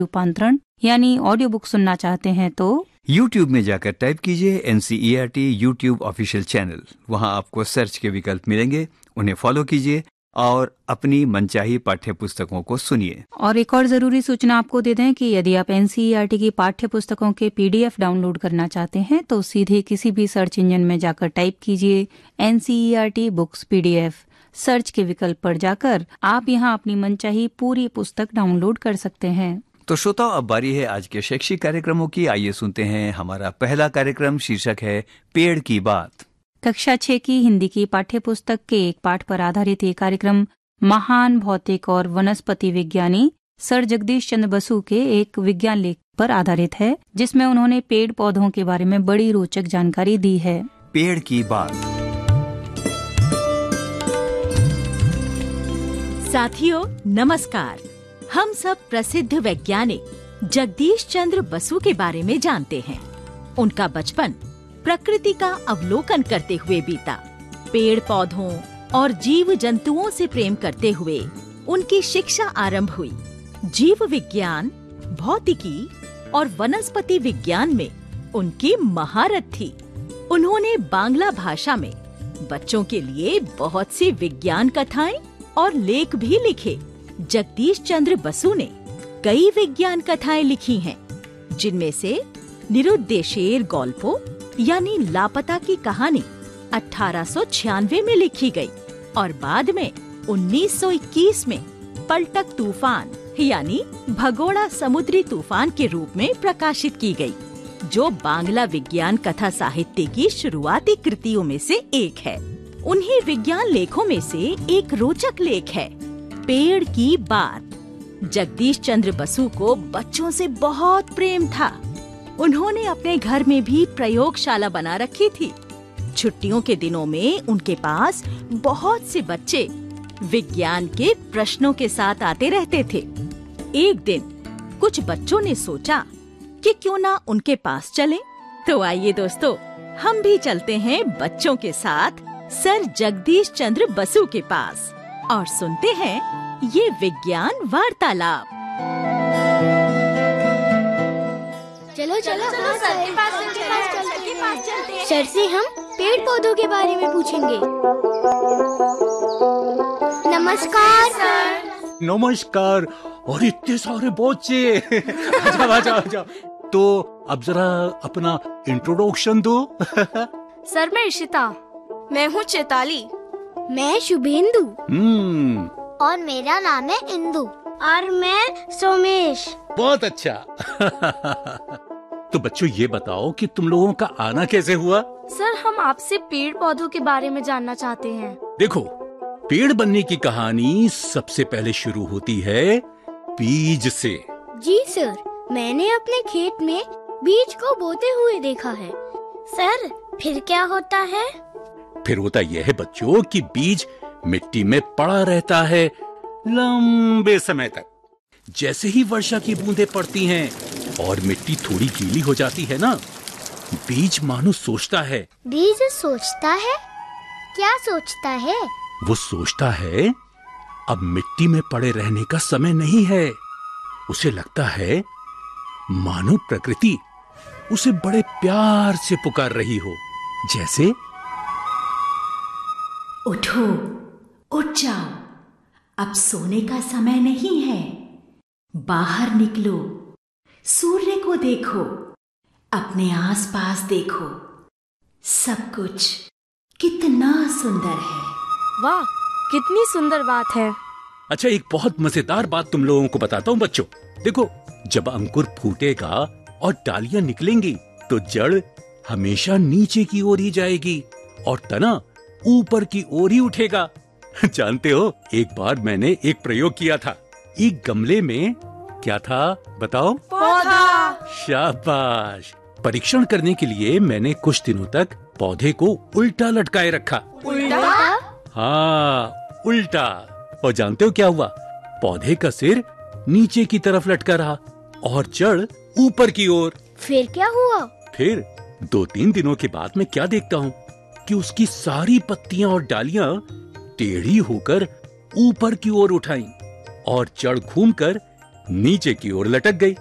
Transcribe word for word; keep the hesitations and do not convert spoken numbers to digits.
रूपांतरण यानी audio book सुनना चाहते हैं तो यूट्यूब में जाकर टाइप कीजिए एनसीईआरटी यूट्यूब ऑफिशियल चैनल। वहां आपको सर्च के विकल्प मिलेंगे, उन्हें फॉलो कीजिए और अपनी मनचाही पाठ्य पुस्तकों को सुनिए। और एक और जरूरी सूचना आपको दे दें कि यदि आप एनसीईआरटी की पाठ्य पुस्तकों के पीडीएफ डाउनलोड करना चाहते हैं तो सीधे किसी भी सर्च इंजन में जाकर टाइप कीजिए एनसीईआरटी बुक्स पीडीएफ। सर्च के विकल्प पर जाकर आप यहां अपनी मनचाही पूरी पुस्तक डाउनलोड कर सकते हैं। तो श्रोताओ, अब बारी है आज के शैक्षिक कार्यक्रमों की। आइए सुनते हैं हमारा पहला कार्यक्रम, शीर्षक है पेड़ की बात। कक्षा छह की हिंदी की पाठ्य पुस्तक के एक पाठ पर आधारित ये कार्यक्रम महान भौतिक और वनस्पति विज्ञानी सर जगदीश चंद्र बसु के एक विज्ञान लेख पर आधारित है, जिसमें उन्होंने पेड़ पौधों के बारे में बड़ी रोचक जानकारी दी है। पेड़ की बात। साथियों नमस्कार। हम सब प्रसिद्ध वैज्ञानिक जगदीश चंद्र बसु के बारे में जानते हैं। उनका बचपन प्रकृति का अवलोकन करते हुए बीता। पेड़ पौधों और जीव जंतुओं से प्रेम करते हुए उनकी शिक्षा आरंभ हुई। जीव विज्ञान, भौतिकी और वनस्पति विज्ञान में उनकी महारत थी। उन्होंने बांग्ला भाषा में बच्चों के लिए बहुत सी विज्ञान कथाएं और लेख भी लिखे। जगदीश चंद्र बसु ने कई विज्ञान कथाएं लिखी हैं, जिनमें से निरुद्देशेर गॉल्पो यानी लापता की कहानी अठारह सौ छियानवे में लिखी गई और बाद में उन्नीस सौ इक्कीस में पलटक तूफान यानी भगोड़ा समुद्री तूफान के रूप में प्रकाशित की गई, जो बांग्ला विज्ञान कथा साहित्य की शुरुआती कृतियों में से एक है। उन्हीं विज्ञान लेखों में से एक रोचक लेख है पेड़ की बात। जगदीश चंद्र बसु को बच्चों से बहुत प्रेम था। उन्होंने अपने घर में भी प्रयोगशाला बना रखी थी। छुट्टियों के दिनों में उनके पास बहुत से बच्चे विज्ञान के प्रश्नों के साथ आते रहते थे। एक दिन कुछ बच्चों ने सोचा कि क्यों ना उनके पास चलें। तो आइए दोस्तों, हम भी चलते हैं बच्चों के साथ सर जगदीश चंद्र बसु के पास और सुनते हैं ये विज्ञान वार्तालाप। चलो चलो चलो सर के पास चलते हैं। सर से हम पेड़ पौधों के बारे में पूछेंगे। नमस्कार सर। नमस्कार। और इतने सारे बच्चे। आजाओ आजाओ आजाओ। तो अब जरा अपना इंट्रोडक्शन दो। सर मैं इशिता। मैं हूँ चैताली। मैं शुभेंदु। हम्म। और मेरा नाम है इंदु। और मैं सोमेश। बहुत अच्छा। तो बच्चों ये बताओ कि तुम लोगों का आना कैसे हुआ? सर हम आपसे पेड़ पौधों के बारे में जानना चाहते हैं। देखो, पेड़ बनने की कहानी सबसे पहले शुरू होती है बीज से। जी सर, मैंने अपने खेत में बीज को बोते हुए देखा है। सर फिर क्या होता है? फिर होता यह है बच्चों कि बीज मिट्टी में पड़ा रहता है लंबे समय तक। जैसे ही वर्षा की बूंदें पड़ती हैं और मिट्टी थोड़ी गीली हो जाती है ना, बीज मानो सोचता है। बीज सोचता है? क्या सोचता है? वो सोचता है अब मिट्टी में पड़े रहने का समय नहीं है। उसे लगता है मानो प्रकृति उसे बड़े प्यार से पुकार रही हो, जैसे उठो, उठ जाओ, अब सोने का समय नहीं है। बाहर निकलो, सूर्य को देखो, अपने आसपास देखो, सब कुछ कितना सुंदर है। वाह, कितनी सुंदर बात है। अच्छा, एक बहुत मजेदार बात तुम लोगों को बताता हूँ बच्चों। देखो, जब अंकुर फूटेगा और डालियां निकलेंगी तो जड़ हमेशा नीचे की ओर ही जाएगी और तना ऊपर की ओर ही उठेगा। जानते हो, एक बार मैंने एक प्रयोग किया था। एक गमले में क्या था बताओ? पौधा। शाबाश। परीक्षण करने के लिए मैंने कुछ दिनों तक पौधे को उल्टा लटकाए रखा। उल्टा? हाँ, उल्टा। और जानते हो क्या हुआ? पौधे का सिर नीचे की तरफ लटका रहा और जड़ ऊपर की ओर। फिर क्या हुआ? फिर दो तीन दिनों के बाद मैं क्या देखता हूँ कि उसकी सारी पत्तियां और डालियां टेढ़ी होकर ऊपर की ओर उठाई और जड़ घूमकर नीचे की ओर लटक गई।